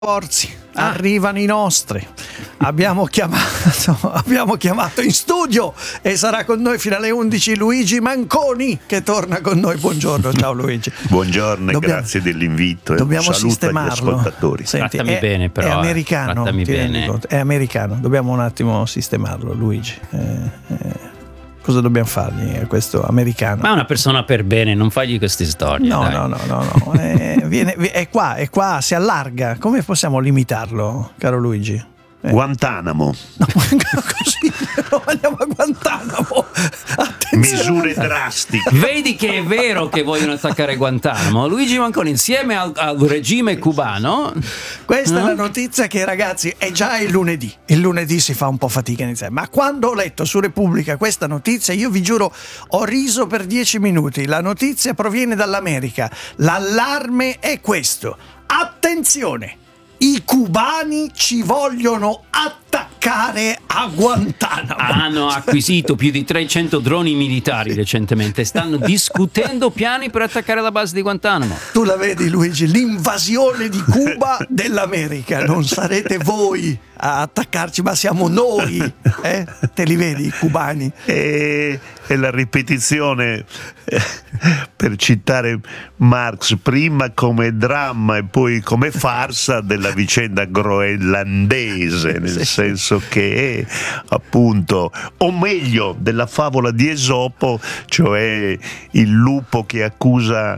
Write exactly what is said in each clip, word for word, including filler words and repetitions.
Forzi, ah. arrivano i nostri. Abbiamo chiamato, abbiamo chiamato in studio e sarà con noi fino alle undici Luigi Manconi, che torna con noi. Buongiorno, ciao Luigi. Buongiorno, dobbiamo, grazie dell'invito. Dobbiamo un saluto sistemarlo. agli ascoltatori. Senti, trattami è, bene, però. È americano. Trattami bene. È americano. Dobbiamo un attimo sistemarlo, Luigi. Eh, eh. Cosa dobbiamo fargli a questo americano? Ma è una persona per bene, non fagli queste storie. No, dai. no, no, no, no. È, viene, è qua, è qua, si allarga. Come possiamo limitarlo, caro Luigi? Eh. Guantanamo. No, così no, andiamo a Guantanamo. Attenzione. Misure drastiche. Vedi che è vero che vogliono attaccare Guantanamo. Luigi Manconi insieme al, al regime cubano. Questa no? è la notizia che, ragazzi, è già il lunedì. Il lunedì si fa un po' fatica a iniziare. Ma quando ho letto su Repubblica questa notizia, io vi giuro, ho riso per dieci minuti. La notizia proviene dall'America. L'allarme è questo. Attenzione! I cubani ci vogliono attaccare a Guantanamo. Hanno acquisito più di trecento droni militari recentemente. Stanno discutendo piani per attaccare la base di Guantanamo. Tu la vedi, Luigi? L'invasione di Cuba dell'America. Non sarete voi a attaccarci, ma siamo noi. Eh? Te li vedi i cubani? E, e la ripetizione, eh, per citare Marx, prima come dramma e poi come farsa della vicenda groenlandese, nel sì. senso che appunto, o meglio della favola di Esopo, cioè il lupo che accusa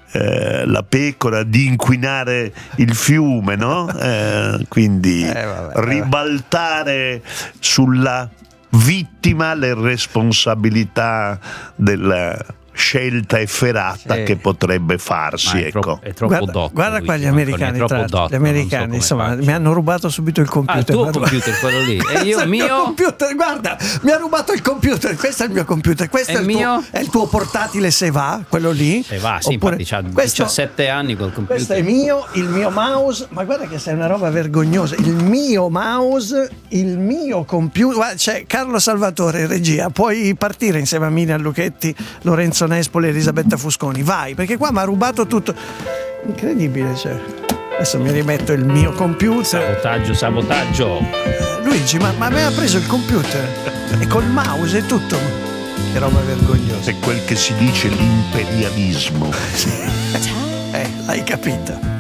Eh, la pecora di inquinare il fiume, no? Eh, quindi eh, vabbè, ribaltare sulla vittima le responsabilità della scelta efferata sì. che potrebbe farsi. È ecco. troppo, è troppo guarda, dotto. Guarda qua gli americani, tra dotto, gli americani, so insomma, faccio. mi hanno rubato subito il computer. Ah, il tuo guarda. computer, quello lì. E io il mio... mio computer, guarda, mi ha rubato il computer. Questo è il mio computer. Questo è, è, il mio? Tuo, è il tuo portatile se va, quello lì. Se va, sì, Oppure, infatti c'ha questo, diciassette anni col computer. Questo è mio, il mio mouse. Ma guarda che sei una roba vergognosa. Il mio mouse, il mio computer. Guarda, c'è Carlo Salvatore in regia. Puoi partire insieme a Mini Lucchetti, Lorenzo Nespoli e Elisabetta Fusconi. Vai. Perché qua mi ha rubato tutto. Incredibile, cioè. Adesso mi rimetto il mio computer. Sabotaggio, sabotaggio. Luigi, ma, ma aveva preso il computer e col mouse e tutto. Che roba vergognosa. È quel che si dice l'imperialismo. Eh, l'hai capito.